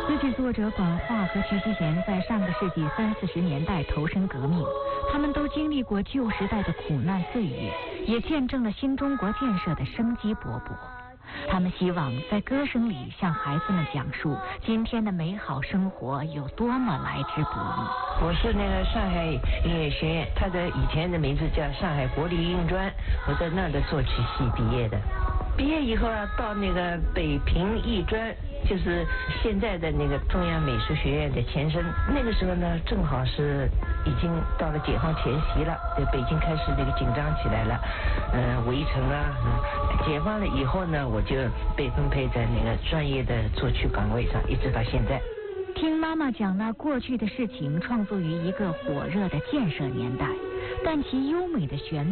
日剧作者管化和徐熙贤在上个世纪30-40年代投身革命，他们都经历过旧时代的苦难岁月，也见证了新中国建设的生机勃勃。他们希望在歌声里向孩子们讲述今天的美好生活有多么来之不易。 我是那个上海音乐学院，它的以前的名字叫上海国立音乐专，我在那儿的作曲系毕业的。毕业以后啊，到那个北平艺专，就是现在的那个中央美术学院的前身。那个时候呢，正好是已经到了解放前夕了，在北京开始这个紧张起来了，围城啊，解放了以后呢，我就被分配在那个专业的作曲岗位上，一直到现在。 听妈妈讲那过去的事情，创作于一个火热的建设年代，但其优美的旋律